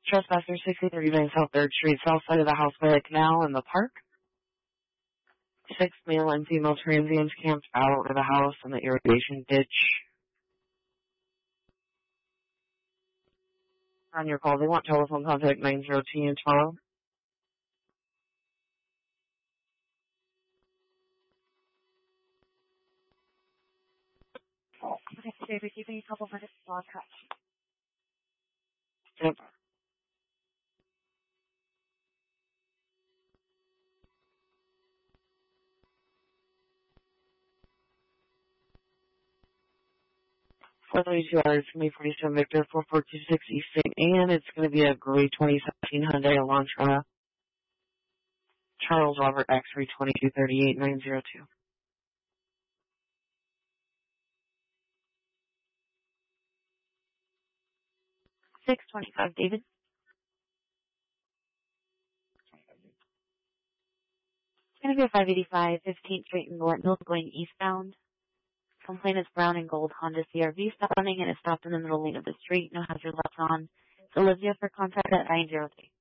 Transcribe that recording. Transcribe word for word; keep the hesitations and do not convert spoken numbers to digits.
Trespasser sixty thirty-nine South third Street, south side of the house by the canal in the park. Six male and female transients camped out of the house in the irrigation ditch. On your call, they want telephone contact nine zero two and twelve. Okay, today receiving a couple minutes to log cut. Yep. four thirty-two hours, May forty-seven Victor, four four two six East Saint Anne. It's going to be a gray twenty seventeen Hyundai Elantra. Charles Robert X-ray twenty-two thirty-eight nine zero two. six twenty-five, David. It's going to be a five eighty-five fifteenth Street in North Mill going eastbound. Complaint is brown and gold Honda C R V stopped running and it stopped in the middle lane of the street. No hazard lights on. It's Olivia for contact at nine zero three.